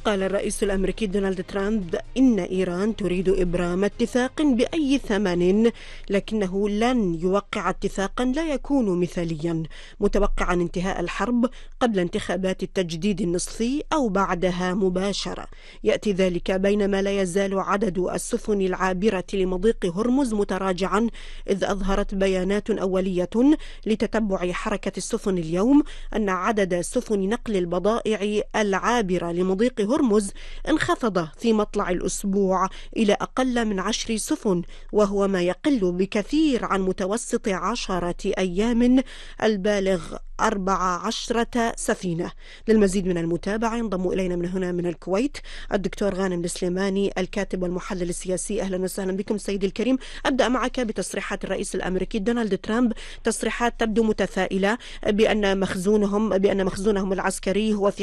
قال الرئيس الأمريكي دونالد ترامب إن إيران تريد إبرام اتفاق بأي ثمن، لكنه لن يوقع اتفاقا لا يكون مثاليا، متوقعا انتهاء الحرب قبل انتخابات التجديد النصفي أو بعدها مباشرة. يأتي ذلك بينما لا يزال عدد السفن العابرة لمضيق هرمز متراجعا، إذ أظهرت بيانات أولية لتتبع حركة السفن اليوم أن عدد سفن نقل البضائع العابرة لمضيق هرمز انخفض في مطلع الأسبوع إلى أقل من 10 سفن، وهو ما يقل بكثير عن متوسط 10 أيام البالغ 14 سفينة. للمزيد من المتابعة ينضم إلينا من هنا من الكويت الدكتور غانم السليماني، الكاتب والمحلل السياسي. أهلا وسهلا بكم سيدي الكريم. أبدأ معك بتصريحات الرئيس الأمريكي دونالد ترامب، تصريحات تبدو متفائلة بأن مخزونهم العسكري هو في